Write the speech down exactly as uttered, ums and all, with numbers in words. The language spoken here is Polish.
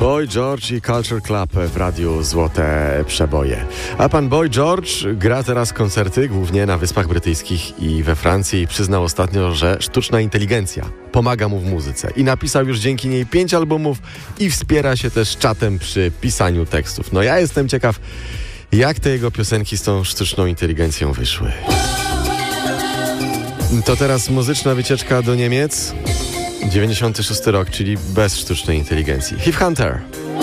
Boy George i Culture Club w radiu Złote Przeboje. A pan Boy George gra teraz koncerty głównie na Wyspach Brytyjskich i we Francji i przyznał ostatnio, że sztuczna inteligencja pomaga mu w muzyce i napisał już dzięki niej pięć albumów i wspiera się też czatem przy pisaniu tekstów. No ja jestem ciekaw, jak te jego piosenki z tą sztuczną inteligencją wyszły. To teraz muzyczna wycieczka do Niemiec. dziewięćdziesiąty szósty rok, czyli bez sztucznej inteligencji. Heath Hunter.